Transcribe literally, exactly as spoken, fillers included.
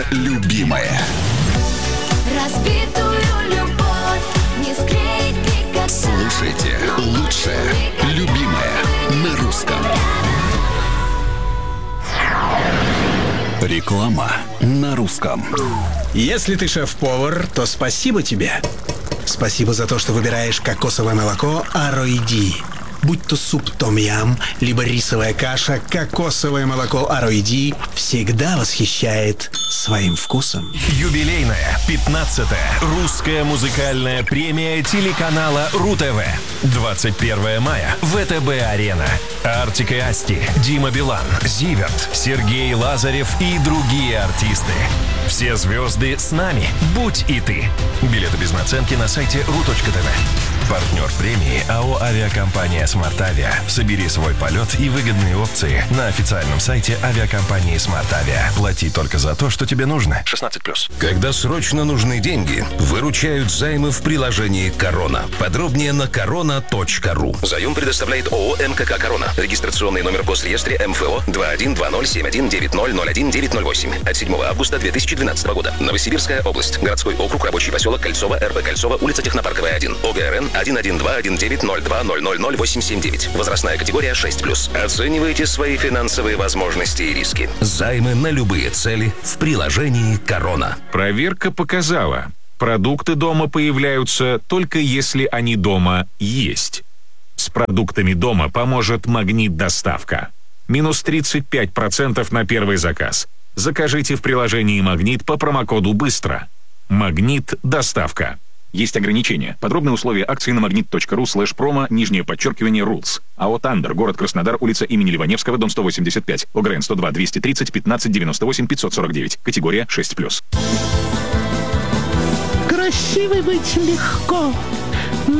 любимое. Разбитую любовь не склеить никогда. Слушайте лучшее любимое на русском. Реклама на русском. Если ты шеф-повар, то спасибо тебе. Спасибо за то, что выбираешь кокосовое молоко Ароиди. Будь то суп том-ям, либо рисовая каша, кокосовое молоко Ароиди всегда восхищает своим вкусом. Юбилейная пятнадцатая русская музыкальная премия телеканала РУ-ТВ. двадцать первого мая. ВТБ-арена. Артик и Асти, Дима Билан, Зиверт, Сергей Лазарев и другие артисты. Все звезды с нами. Будь и ты. Билеты без наценки на сайте ру точка тв. Партнер премии АО «Авиакомпания Смарт-Авиа». Собери свой полет и выгодные опции на официальном сайте авиакомпании «Смарт-Авиа». Плати только за то, что тебе нужно. шестнадцать плюс. Когда срочно нужны деньги, выручают займы в приложении «Корона». Подробнее на корона точка ру. Заем предоставляет ООО «МКК Корона». Регистрационный номер в Госреестре МФО два один два ноль семь один девять ноль ноль один девять ноль восемь от седьмого августа две тысячи двенадцатого года. Новосибирская область. Городской округ, рабочий поселок Кольцово, РБ Кольцово, улица Технопарковая, один. ОГРН один один два один девять ноль два ноль ноль ноль восемь семь девять. Возрастная категория шесть плюс. Оценивайте свои финансовые возможности и риски. Займы на любые цели в приложении «Корона». Проверка показала, продукты дома появляются только если они дома есть. С продуктами дома поможет «Магнит-доставка». Минус тридцать пять процентов на первый заказ. Закажите в приложении «Магнит» по промокоду «Быстро». «Магнит-доставка». Есть ограничения. Подробные условия акции на магнит точка ру слэш промо, нижнее подчеркивание, rules. АО «Тандер», город Краснодар, улица имени Ливаневского, дом сто восемьдесят пять. ОГРН сто два двести тридцать пятнадцать девяносто восемь пятьсот сорок девять. Категория шесть плюс. Красивой быть легко.